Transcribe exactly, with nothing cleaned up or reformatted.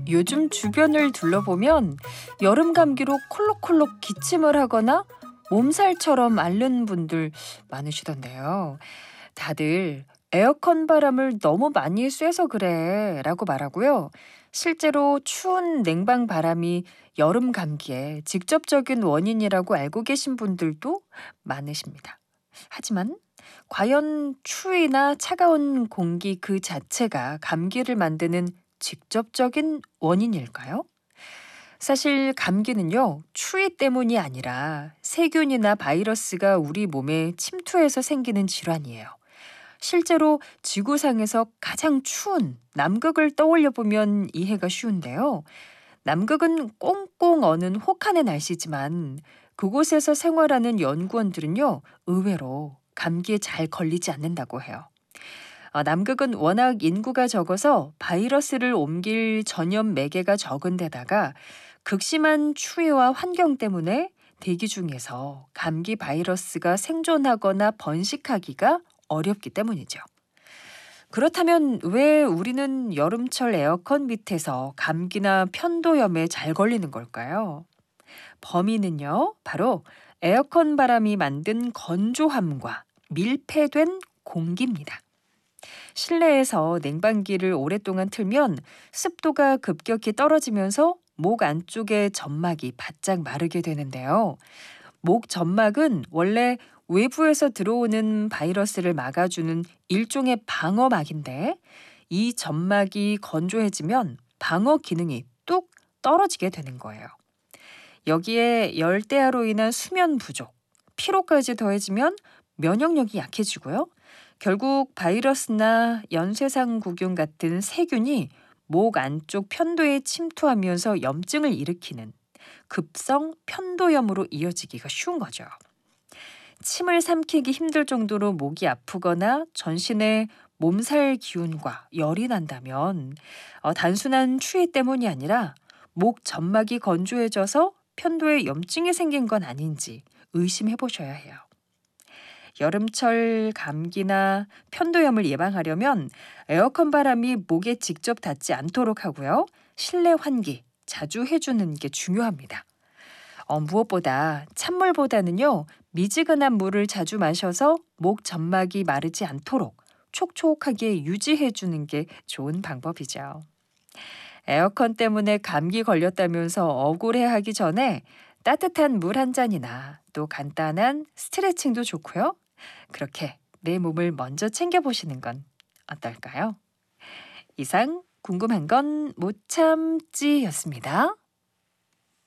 요즘 주변을 둘러보면 여름 감기로 콜록콜록 기침을 하거나 몸살처럼 앓는 분들 많으시던데요. 다들 에어컨 바람을 너무 많이 쐬서 그래 라고 말하고요. 실제로 추운 냉방 바람이 여름 감기의 직접적인 원인이라고 알고 계신 분들도 많으십니다. 하지만 과연 추위나 차가운 공기 그 자체가 감기를 만드는 직접적인 원인일까요? 사실 감기는요, 추위 때문이 아니라 세균이나 바이러스가 우리 몸에 침투해서 생기는 질환이에요. 실제로 지구상에서 가장 추운 남극을 떠올려 보면 이해가 쉬운데요. 남극은 꽁꽁 어는 혹한의 날씨지만 그곳에서 생활하는 연구원들은요, 의외로 감기에 잘 걸리지 않는다고 해요. 어, 남극은 워낙 인구가 적어서 바이러스를 옮길 전염 매개가 적은 데다가 극심한 추위와 환경 때문에 대기 중에서 감기 바이러스가 생존하거나 번식하기가 어렵기 때문이죠. 그렇다면 왜 우리는 여름철 에어컨 밑에서 감기나 편도염에 잘 걸리는 걸까요? 범인은요, 바로 에어컨 바람이 만든 건조함과 밀폐된 공기입니다. 실내에서 냉방기를 오랫동안 틀면 습도가 급격히 떨어지면서 목 안쪽의 점막이 바짝 마르게 되는데요. 목 점막은 원래 외부에서 들어오는 바이러스를 막아주는 일종의 방어막인데 이 점막이 건조해지면 방어 기능이 뚝 떨어지게 되는 거예요. 여기에 열대야로 인한 수면 부족, 피로까지 더해지면 면역력이 약해지고요. 결국 바이러스나 연쇄상구균 같은 세균이 목 안쪽 편도에 침투하면서 염증을 일으키는 급성 편도염으로 이어지기가 쉬운 거죠. 침을 삼키기 힘들 정도로 목이 아프거나 전신에 몸살 기운과 열이 난다면 어, 단순한 추위 때문이 아니라 목 점막이 건조해져서 편도에 염증이 생긴 건 아닌지 의심해 보셔야 해요. 여름철 감기나 편도염을 예방하려면 에어컨 바람이 목에 직접 닿지 않도록 하고요. 실내 환기 자주 해주는 게 중요합니다. 어, 무엇보다 찬물보다는요. 미지근한 물을 자주 마셔서 목 점막이 마르지 않도록 촉촉하게 유지해주는 게 좋은 방법이죠. 에어컨 때문에 감기 걸렸다면서 억울해하기 전에 따뜻한 물 한 잔이나 또 간단한 스트레칭도 좋고요. 그렇게 내 몸을 먼저 챙겨보시는 건 어떨까요? 이상 궁금한 건 못 참지였습니다.